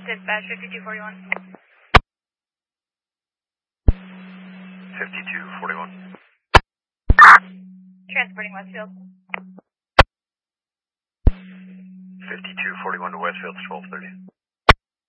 Dispatch 5241. 5241. Transporting Westfield. 5241 to Westfield, 1230.